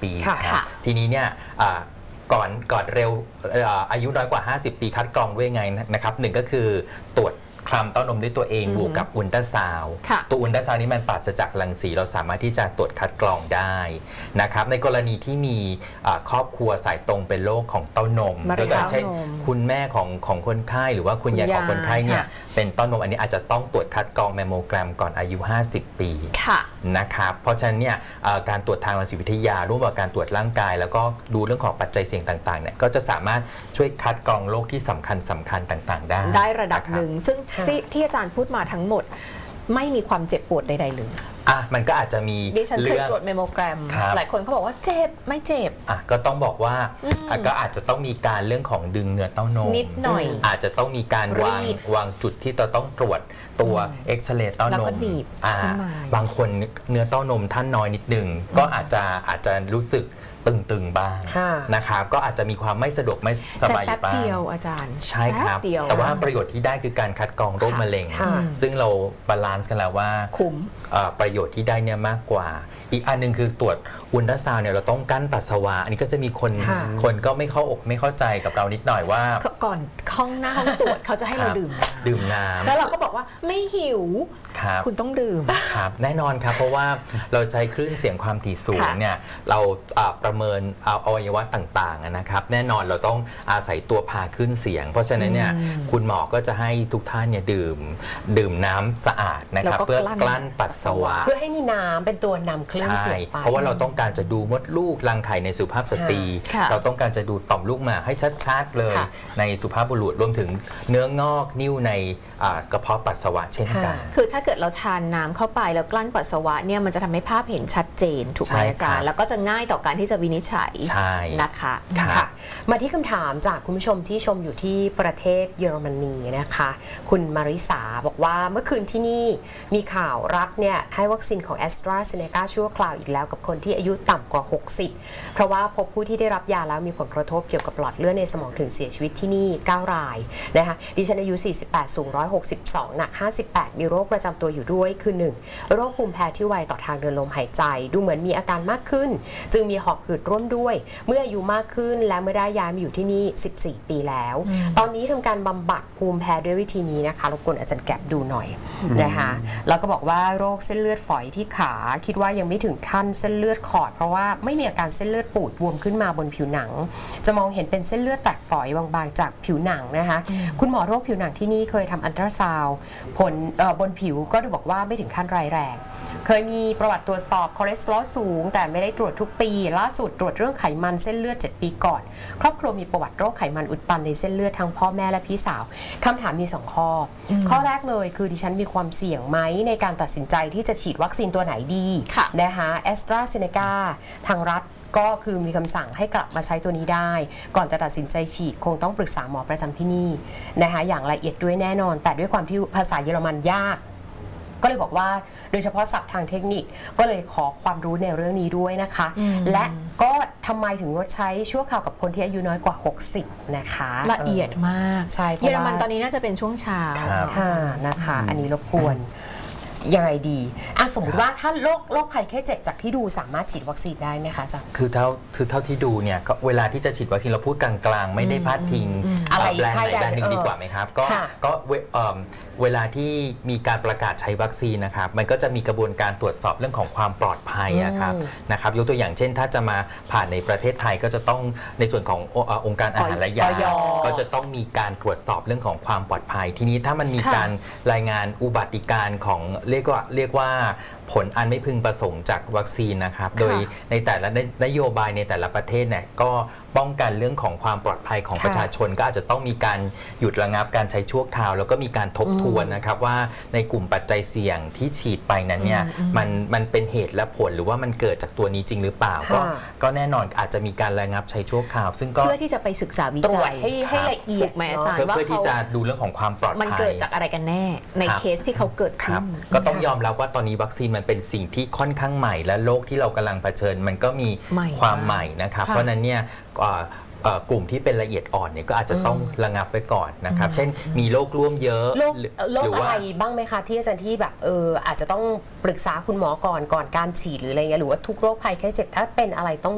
ปีครับทีนี้เนี่ยก่อนเร็วอายุน้อยกว่า 50 ปีคัดกรองด้วยไงนะครับหนึ่งก็คือตรวจคลำเต้านมด้วยตัวเองบวกกับอุลตราซาวด์ตัวอุลตราซาวด์นี้มันปราศจากรังสีเราสามารถที่จะตรวจคัดกรองได้นะครับในกรณีที่มีครอบครัวสายตรงเป็นโรคของเต้านมยกตัวอย่างเช่นคุณแม่ของคนไข้หรือว่าคุณยายของคนไข้เนี่ยเป็นเต้านมอันนี้อาจจะต้องตรวจคัดกรองแมมโมแกรมก่อนอายุ 50 ปีนะครับเพราะฉะนั้นเนี่ยการตรวจทางรังสีวิทยาร่วมกับการตรวจร่างกายแล้วก็ดูเรื่องของปัจจัยเสี่ยงต่างๆเนี่ยก็จะสามารถช่วยคัดกรองโรคที่สำคัญต่างๆได้ระดับหนึ่งซึ่งที่อาจารย์พูดมาทั้งหมดไม่มีความเจ็บปวดใดๆเลยมันก็อาจจะมีดิฉันเคยตรวจเมมโมแกรมหลายคนเขาบอกว่าเจ็บไม่เจ็บก็ต้องบอกว่าก็อาจจะต้องมีการเรื่องของดึงเนื้อเต้านมนิดหน่อยอาจจะต้องมีการวางจุดที่เราต้องตรวจตัวเอ็กซเรย์เต้านมบางคนเนื้อเต้านมท่านน้อยนิดนึงก็อาจจะรู้สึกตึงๆบ้างนะครับก็อาจจะมีความไม่สะดวกไม่สบายอยู่บ้างเดียวอาจารย์ใช่ครับแต่ว่าประโยชน์ที่ได้คือการคัดกรองโรคมะเร็งซึ่งเราบาลานซ์กันแล้วว่าคุ้มประโยชน์ที่ได้เนี่ยมากกว่าอีกอันนึงคือตรวจอุลตราซาวด์เนี่ยเราต้องกั้นปัสสาวะอันนี้ก็จะมีคนก็ไม่เข้าอกไม่เข้าใจกับเรานิดหน่อยว่าก่อนห้องตรวจเขาจะให้เราดื่มน้ำแล้วเราก็บอกว่าไม่หิวคุณต้องดื่มครับแน่นอนครับเพราะว่าเราใช้คลื่นเสียงความถี่สูงเนี่ยเราประเมินอวัยวะต่างๆนะครับแน่นอนเราต้องอาศัยตัวพาขึ้นเสียงเพราะฉะนั้นเนี่ยคุณหมอก็จะให้ทุกท่านเนี่ยดื่มน้ำสะอาดนะครับเพื่อกลั้นปัสสาวะเพื่อให้มีน้ำเป็นตัวนำคลื่นเสียงไปเพราะว่าเราต้องการจะดูมดลูกรังไข่ในสุภาพสตรีเราต้องการจะดูต่อมลูกหมากให้ชัดๆเลยในสุภาพบุรุษรวมถึงเนื้องอกนิ่วในกระเพาะปัสสาวะเช่นกันคือถ้าเกิดเราทานน้ำเข้าไปแล้วกลั้นปัสสาวะเนี่ยมันจะทำให้ภาพเห็นชัดเจนถูกไหมอาจารย์แล้วก็จะง่ายต่อการที่จะวินิจฉัยนะคะมาที่คำถามจากคุณผู้ชมที่ชมอยู่ที่ประเทศเยอรมนีนะคะคุณมาริสาบอกว่าเมื่อคืนที่นี่มีข่าวรัฐเนี่ยให้วัคซีนของ AstraZeneca ชั่วคราวอีกแล้วกับคนที่อายุต่ำกว่า 60เพราะว่าพบผู้ที่ได้รับยาแล้วมีผลกระทบเกี่ยวกับหลอดเลือดในสมองถึงเสียชีวิตที่นี่9 รายนะคะดิฉันอายุ48สูง162หนัก58มีโรคประจำตัวอยู่ด้วยคือ 1. โรคภูมิแพ้ที่ไวต่อทางเดินลมหายใจดูเหมือนมีอาการมากขึ้นจึงมีหอบหืดร่วมด้วยเมื่ออายุมากขึ้นและเมื่อได้ย้ายมาอยู่ที่นี่14 ปีแล้วตอนนี้ทำการบำบัดภูมิแพ้ด้วยวิธีนี้นะคะรบกวนอาจารย์แก็บดูหน่อยนะคะแล้วก็บอกว่าโรคเส้นเลือดฝอยที่ขาคิดว่ายังไม่ถึงขั้นเส้นเลือดขอดเพราะว่าไม่มีอาการเส้นเลือดปูดบวมขึ้นมาบนผิวหนังจะมองเห็นเป็นเส้นเลือดแตกฝอยบางๆจากผิวหนังนะคะคุณหมอโรคผิวหนังที่นี่เคยทำอัลตราซาวด์ผลบนผิวก็ดูบอกว่าไม่ถึงขั้นร้ายแรงเคยมีประวัติตรวจสอบคอเลสเตอรอลสูงแต่ไม่ได้ตรวจทุกปีล่าสุดตรวจเรื่องไขมันเส้นเลือด7 ปีก่อนครอบครัวมีประวัติโรคไขมันอุดตันในเส้นเลือดทั้งพ่อแม่และพี่สาวคำถามมี2 ข้อแรกเลยคือดิฉันมีความเสี่ยงไหมในการตัดสินใจที่จะฉีดวัคซีนตัวไหนดีนะคะแอสตราเซเนกาทางรัฐก็คือมีคำสั่งให้กลับมาใช้ตัวนี้ได้ก่อนจะตัดสินใจฉีดคงต้องปรึกษาหมอประจำที่นี่นะคะอย่างละเอียดด้วยแน่นอนแต่ด้วยความที่ภาษาเยอรมันยากก็เลยบอกว่าโดยเฉพาะศัพท์ทางเทคนิคก็เลยขอความรู้ในเรื่องนี้ด้วยนะคะและก็ทำไมถึงงดใช้ชั่วคราวกับคนที่อายุน้อยกว่า60นะคะละเอียดมากใช่เยอรมันตอนนี้น่าจะเป็นช่วงเช้านะคะอันนี้รบกวนยังไงดีสมมติว่าถ้าโรคภัยแค่เจ็บจากที่ดูสามารถฉีดวัคซีนได้ไหมคะจ๊ะคือเท่าที่ดูเนี่ยเวลาที่จะฉีดวัคซีนเราพูดกลางๆไม่ได้พาดพิงอะไรแบรนด์ไหนแบรนด์หนึ่งดีกว่าไหมครับก็เวลาที่มีการประกาศใช้วัคซีนนะครับมันก็จะมีกระบวนการตรวจสอบเรื่องของความปลอดภัยนะครับยกตัวอย่างเช่นถ้าจะมาผ่านในประเทศไทยก็จะต้องในส่วนขององค์การอาหารและยาก็จะต้องมีการตรวจสอบเรื่องของความปลอดภัยทีนี้ถ้ามันมีการรายงานอุบัติการของเรียกว่าผลอันไม่พึงประสงค์จากวัคซีนนะครับโดยในแต่ละนโยบายในแต่ละประเทศเนี่ยก็ป้องกันเรื่องของความปลอดภัยของประชาชนก็อาจจะต้องมีการหยุดระงับการใช้ชั่วคราวแล้วก็มีการทบทวนนะครับว่าในกลุ่มปัจจัยเสี่ยงที่ฉีดไปนั้นเนี่ยมันเป็นเหตุและผลหรือว่ามันเกิดจากตัวนี้จริงหรือเปล่าก็แน่นอนอาจจะมีการระงับใช้ชั่วคราวซึ่งก็เพื่อที่จะไปศึกษาวิจัยให้ละเอียดไหมอาจารย์ว่าเพื่อที่จะดูเรื่องของความปลอดภัยมันเกิดจากอะไรกันแน่ในเคสที่เขาเกิดขึ้นก็ต้องยอมรับว่าตอนนี้วัคซีนมันเป็นสิ่งที่ค่อนข้างใหม่และโรคที่เรากำลังเผชิญมันก็มีความใหม่นะครับเพราะนั้นเนี่ยกลุ่มที่เป็นละเอียดอ่อนเนี่ยก็อาจจะต้องระงับไปก่อนนะครับเช่นมีโรคร่วมเยอะโรคอะไรบ้างไหมคะที่อาจารย์ที่แบบอาจจะต้องปรึกษาคุณหมอก่อนการฉีดหรืออะไรเงี้ยหรือว่าทุกโรคภัยแค่เจ็บถ้าเป็นอะไรต้อง